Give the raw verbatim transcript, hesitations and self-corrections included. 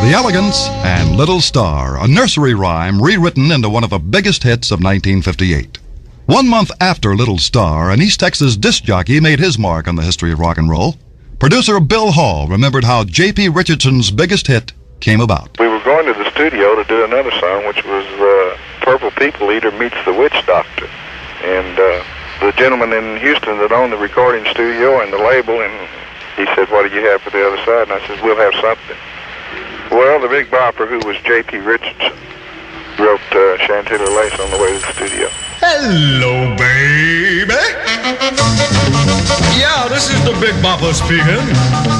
The Elegants and Little Star, a nursery rhyme rewritten into one of the biggest hits of nineteen fifty-eight. One month after Little Star, an East Texas disc jockey made his mark on the history of rock and roll. Producer Bill Hall remembered how J P. Richardson's biggest hit came about. We were going to the studio to do another song, which was uh, Purple People Eater Meets the Witch Doctor. And uh, the gentleman in Houston that owned the recording studio and the label, and he said, "What do you have for the other side?" And I said, "We'll have something." Well, the Big Bopper, who was J P. Richardson, wrote uh, Chantilly Lace on the way to the studio. Hello, baby. Yeah, this is the Big Bopper speaking.